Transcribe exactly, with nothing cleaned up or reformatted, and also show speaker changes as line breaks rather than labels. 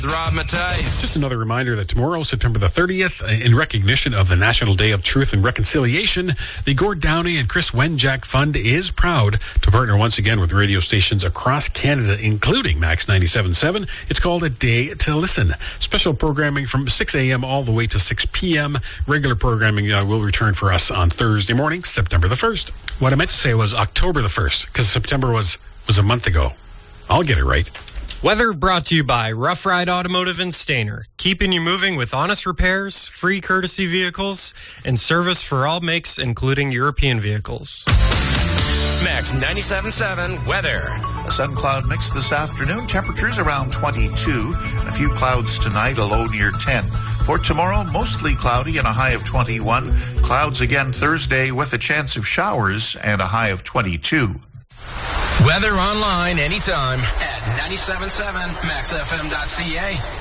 Rob Matthijs.
Just another reminder that tomorrow, September the thirtieth, in recognition of the National Day of Truth and Reconciliation, the Gord Downey and Chris Wenjack Fund is proud to partner once again with radio stations across Canada, including Max ninety-seven point seven. It's called A Day to Listen. Special programming from six a.m. all the way to six p.m. Regular programming uh, will return for us on Thursday morning, September the first. What I meant to say was October the first, because September was, was a month ago. I'll get it right.
Weather brought to you by Rough Ride Automotive and Stainer, keeping you moving with honest repairs, free courtesy vehicles, and service for all makes, including European vehicles.
Max ninety-seven point seven weather.
A sun cloud mix this afternoon. Temperatures around twenty-two. A few clouds tonight, a low near ten. For tomorrow, mostly cloudy and a high of twenty-one. Clouds again Thursday with a chance of showers and a high of twenty-two.
Weather online anytime at ninety-seven point seven max f m dot c a.